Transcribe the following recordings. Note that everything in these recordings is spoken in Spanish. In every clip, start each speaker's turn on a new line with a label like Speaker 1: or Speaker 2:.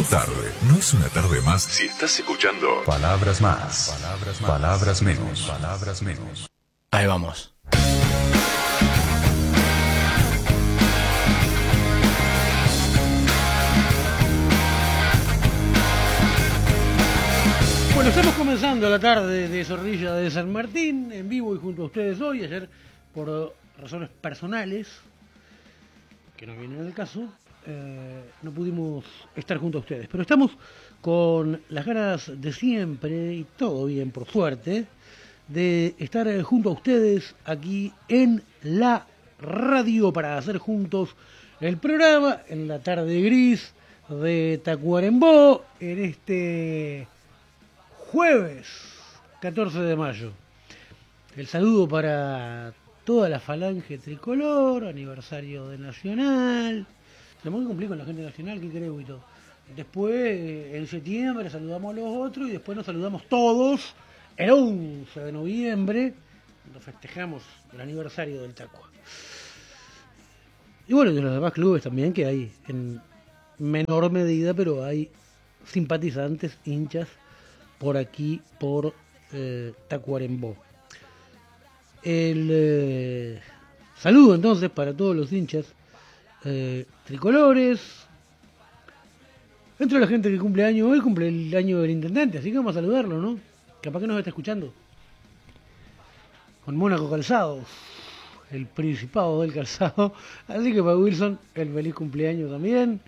Speaker 1: tarde no es una tarde más si estás escuchando Palabras Más, Palabras Menos, Palabras Menos.
Speaker 2: Ahí vamos.
Speaker 3: Bueno, estamos comenzando la tarde de Zorrilla de San Martín, en vivo y junto a ustedes hoy. Ayer, por razones personales, que no vienen al caso, no pudimos estar junto a ustedes. Pero estamos con las ganas de siempre, y todo bien, por suerte, de estar junto a ustedes aquí en la radio para hacer juntos el programa en la tarde gris de Tacuarembó, en este jueves 14 de mayo. El saludo para toda la falange tricolor, aniversario de Nacional. Tenemos que cumplir con la gente nacional, ¿qué creo? Y todo. Después, en septiembre, saludamos a los otros y después nos saludamos todos el 11 de noviembre, cuando festejamos el aniversario del Tacua. Y bueno, de los demás clubes también, que hay en menor medida, pero hay simpatizantes, hinchas, por aquí, por Tacuarembó. El saludo entonces para todos los hinchas tricolores. Entre la gente que cumple año hoy, cumple el año del intendente, así que vamos a saludarlo, ¿no? Capaz que nos está escuchando. Con Mónaco Calzados, el principado del calzado. Así que para Wilson, el feliz cumpleaños también.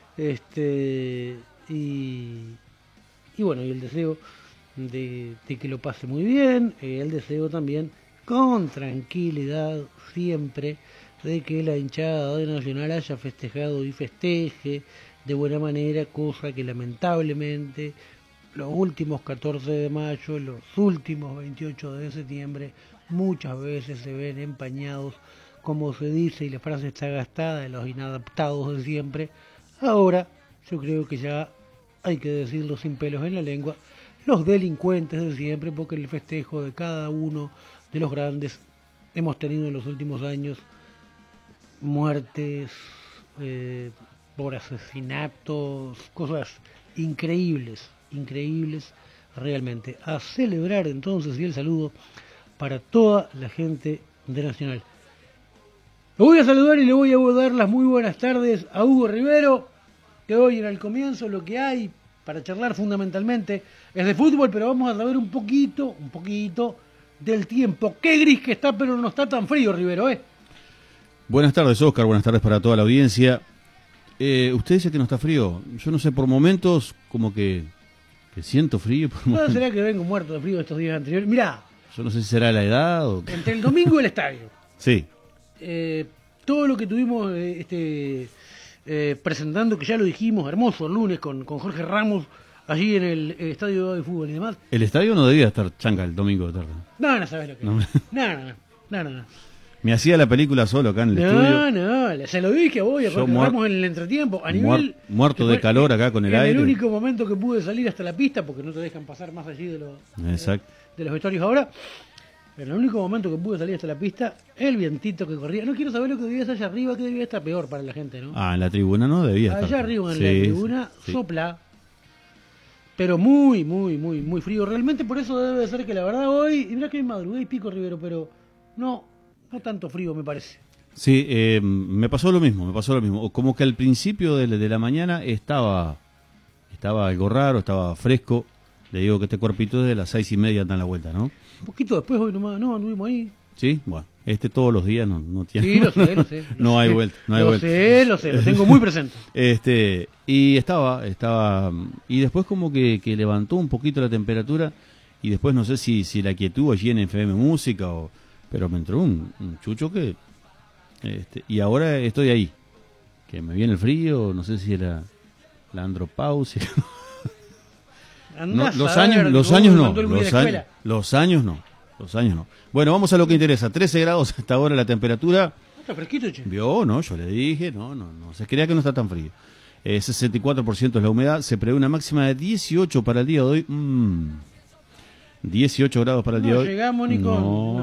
Speaker 3: Y bueno, y el deseo de que lo pase muy bien, el deseo también con tranquilidad siempre de que la hinchada de Nacional haya festejado y festeje de buena manera, cosa que lamentablemente los últimos 14 de mayo, los últimos 28 de septiembre, muchas veces se ven empañados, como se dice, y la frase está gastada, de los inadaptados de siempre. Ahora yo creo que ya hay que decirlo sin pelos en la lengua, los delincuentes de siempre, porque el festejo de cada uno de los grandes hemos tenido en los últimos años muertes por asesinatos, cosas increíbles realmente. A celebrar entonces, y el saludo para toda la gente de Nacional. Lo voy a saludar y le voy a dar las muy buenas tardes a Hugo Rivero, que hoy en el comienzo lo que hay para charlar fundamentalmente es de fútbol, pero vamos a saber un poquito del tiempo. Qué gris que está, pero no está tan frío, Rivero, ¿eh?
Speaker 4: Buenas tardes, Oscar, buenas tardes para toda la audiencia. Usted dice que no está frío. Yo no sé, por momentos como que siento frío.
Speaker 3: ¿No será que vengo muerto de frío estos días anteriores? Mirá.
Speaker 4: Yo no sé si será la edad o...
Speaker 3: Entre el domingo y el estadio.
Speaker 4: Sí.
Speaker 3: Todo lo que tuvimos presentando, que ya lo dijimos, hermoso el lunes con Jorge Ramos, allí en el estadio de fútbol y demás.
Speaker 4: El estadio no debía estar changa el domingo de tarde.
Speaker 3: No sabes lo que es. No.
Speaker 4: Me hacía la película solo acá en el estudio.
Speaker 3: No, se lo dije a vos, Ramos en el entretiempo. A nivel
Speaker 4: muerto de calor acá con el aire.
Speaker 3: El único momento que pude salir hasta la pista, porque no te dejan pasar más allí de los vestuarios ahora. En el único momento que pude salir hasta la pista, el vientito que corría. No quiero saber lo que debía estar allá arriba, que debía estar peor para la gente, ¿no?
Speaker 4: En la tribuna no debía estar.
Speaker 3: Allá arriba en la tribuna sopla, pero muy frío. Realmente por eso debe ser que la verdad hoy, y mirá que madrugué y pico, Rivero, pero no tanto frío me parece.
Speaker 4: Sí, me pasó lo mismo. Como que al principio de la mañana estaba algo raro, estaba fresco. Le digo que este cuerpito desde las 6:30 anda en la vuelta, ¿no?
Speaker 3: Un poquito después, hoy nomás, anduvimos ahí.
Speaker 4: Sí, bueno, todos los días no tiene.
Speaker 3: Sí, lo sé.
Speaker 4: No hay vuelta.
Speaker 3: Lo sé, lo tengo muy presente.
Speaker 4: Y estaba, y después como que levantó un poquito la temperatura, y después no sé si la quietud allí en FM Música, pero me entró un chucho que, y ahora estoy ahí, que me viene el frío, no sé si era la andropausia. Los años no. Bueno, vamos a lo que interesa. 13 grados hasta ahora la temperatura.
Speaker 3: Está fresquito, che.
Speaker 4: Yo le dije, no. Se creía que no está tan frío. 64% es la humedad. Se prevé una máxima de 18 para el día de hoy. 18 grados para el día de hoy.
Speaker 3: Llegamos, Nico.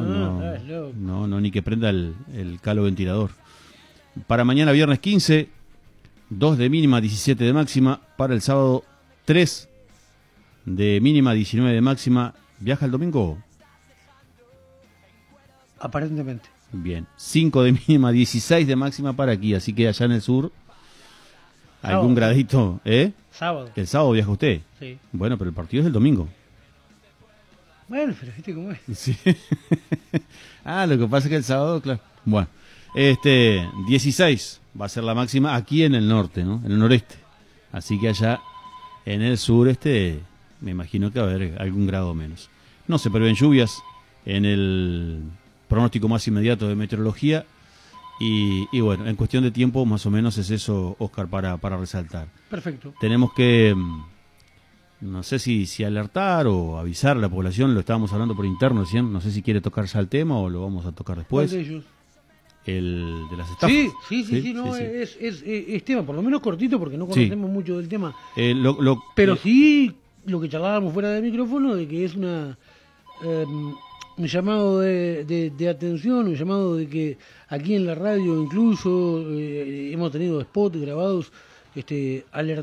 Speaker 4: No, ni que prenda el calo ventilador. Para mañana, viernes 15, 2 de mínima, 17 de máxima. Para el sábado, 3 de mínima, 19 de máxima. ¿Viaja el domingo?
Speaker 3: Aparentemente.
Speaker 4: Bien. 5 de mínima, 16 de máxima para aquí. Así que allá en el sur, algún gradito, ¿eh?
Speaker 3: Sábado.
Speaker 4: ¿El sábado viaja usted?
Speaker 3: Sí.
Speaker 4: Bueno, pero el partido es el domingo.
Speaker 3: Bueno, pero ¿viste cómo es?
Speaker 4: Sí. Lo que pasa es que el sábado, claro. Bueno, 16 va a ser la máxima aquí en el norte, ¿no? En el noreste. Así que allá en el sur, me imagino que va a haber algún grado menos. No se prevén lluvias en el pronóstico más inmediato de meteorología. Y bueno, en cuestión de tiempo, más o menos es eso, Oscar, para resaltar.
Speaker 3: Perfecto.
Speaker 4: Tenemos que, no sé si alertar o avisar a la población, lo estábamos hablando por interno recién, no sé si quiere tocar ya el tema o lo vamos a tocar después.
Speaker 3: ¿Cuál de ellos?
Speaker 4: El de las estafas.
Speaker 3: Sí, no,
Speaker 4: sí.
Speaker 3: Es tema, por lo menos cortito, porque no conocemos mucho del tema. Pero sí, lo que charlábamos fuera del micrófono, de que es un llamado de atención, un llamado de que aquí en la radio incluso hemos tenido spots grabados alertando